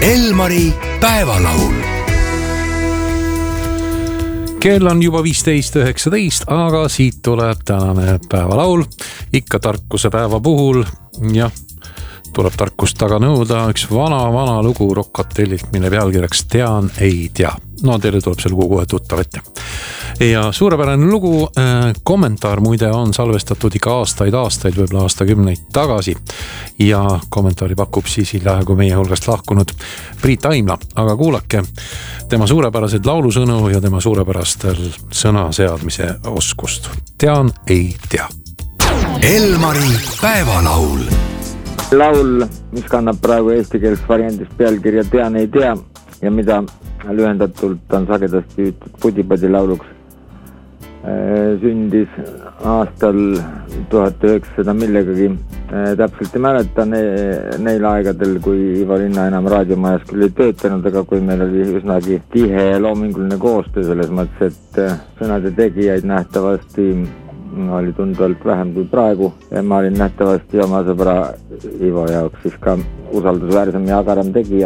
Elmari päevalaul. Kell on juba 15:19, aga siit tuleb tänane päevalaul. Ikka tarkuse päeva puhul ja tuleb tarkust taga nõuda üks vana lugu Rock-Hotellilt, mille pealkirjaks Tean, ei tea. No teile tuleb see lugu kohe tuttav ette. Ja suurepärane lugu, kommentaar muide on salvestatud ikka aastaid, võib-olla aastakümneid tagasi. Ja kommentaari pakub siis hiljaaegu meie hulgast lahkunud Priit Aimla. Aga kuulake tema suurepärased laulusõnu ja tema suurepärastel sõnaseadmise oskust. Tean, ei tea. Elmari päevalaul. Laul, mis kannab praegu eesti keeles variandist pealkirja Tean, ei tea ja mida lühendatult on sagedasti hüütud Pudipadi lauluks, sündis aastal 1900 millegagi. Täpselt ei mäleta neil aegadel, kui Ivo Linna enam raadiomajas küll ei töötanud, aga kui meil oli üsnagi tihe ja loominguline koostöö selles mõttes, et sõnade tegijaid nähtavasti oli tunduvalt vähem kui praegu. Ma olin nähtavasti oma sõbra Ivo jaoks siis ka usaldusväärsem ja agaram tegija.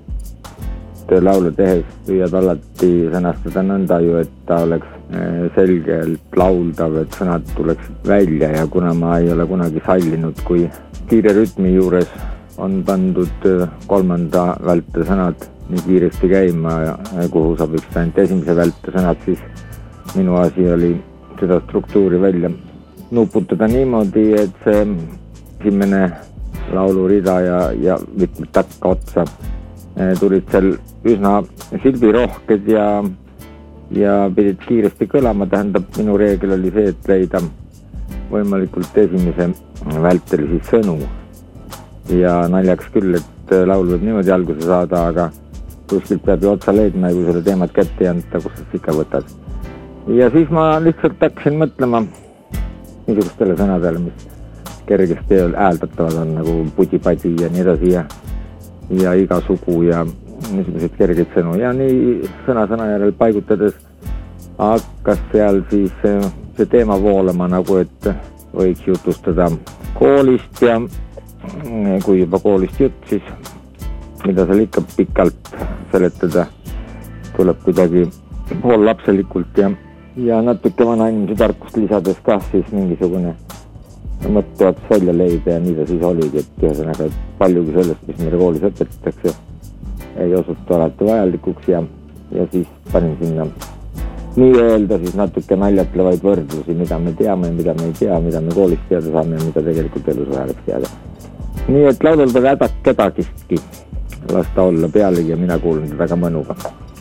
Laulu tehes püüad alati sõnastada nõnda ju, et ta oleks selgelt lauldav, et sõnad tuleks välja ja kuna ma ei ole kunagi sallinud, kui kiire rütmi juures on pandud kolmanda välte sõnad nii kiiresti käima, kuhu sobiks ainult esimese välte sõnad, siis minu asi oli seda struktuuri välja nuputada niimoodi, et see esimene laulurida ja mitmed takka otsa tulid seal üsna silbirohked ja pidid kiiresti kõlama. Tähendab, minu reegel oli see, et leida võimalikult esimese vältel siis sõnu. Ja naljaks küll, et laul võib niimoodi alguse saada, aga kuskilt peab ju otsa leidma ja kui selle teemat kätte ei anta, kus sa ikka võtad. Ja siis ma lihtsalt hakkasin mõtlema niisugustele sõnadele, mis kergesti hääldatavad on nagu pudipadi ja nii edasi ja igasugu ja niisugused kerged sõnu. Ja nii sõna järel paigutades hakkas seal siis see teema voolama nagu, et võiks jutustada koolist ja kui juba koolist jutt, siis mida seal ikka pikalt seletada tuleb kuidagi poollapselikult ja natuke vana inimese tarkust lisades ka siis mingisugune mõtteots välja leida ja nii ta siis oligi, et ühesõnaga paljugi sellest, mis meile koolis õpetatakse, ei osutu alati vajalikuks ja siis panin sinna nii-öelda siis natuke naljatlevaid võrdlusi, mida me teame, mida me ei tea, mida me koolist teada saame ja mida tegelikult elus vajaliks teada. Nii et laulul peab häda kedagistki lasta olla pealegi ja mina kuulen väga mõnuga.